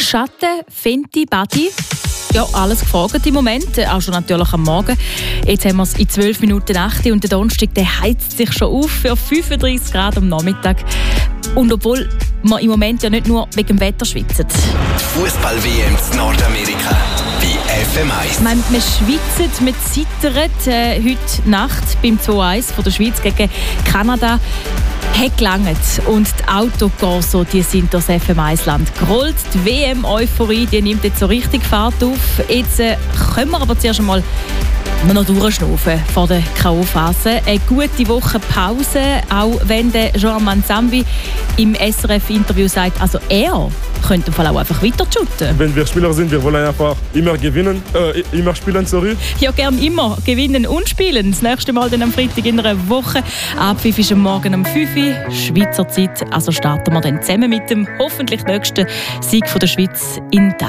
Schatten, Fenty, Badi. Ja, alles gefragt im Moment, auch schon natürlich am Morgen. Jetzt haben wir es in 12 Minuten 8 und der Donnerstag der heizt sich schon auf für 35 Grad am Nachmittag. Und obwohl wir im Moment ja nicht nur wegen dem Wetter schwitzen. Die Fußball-WM in Nordamerika bei FM1. Wir schwitzen, wir zittern. Heute Nacht beim 2-1 von der Schweiz gegen Kanada hat gelangt. Und die Autokorso, die sind durchs FM1-Land gerollt. Die WM-Euphorie, die nimmt jetzt so richtig Fahrt auf. Jetzt können wir aber zuerst einmal noch durchschnaufen vor der K.O.-Phase. Eine gute Woche Pause, auch wenn der Joan Manzambi im SRF-Interview sagt, also er könnte im Fall auch einfach weiter shooten. Wenn wir Spieler sind, wir wollen einfach immer gewinnen, immer spielen, sorry. Ja, gern immer gewinnen und spielen. Das nächste Mal dann am Freitag in einer Woche. Abpfiff ist am Morgen um 5 Uhr, Schweizer Zeit. Also starten wir dann zusammen mit dem hoffentlich nächsten Sieg von der Schweiz in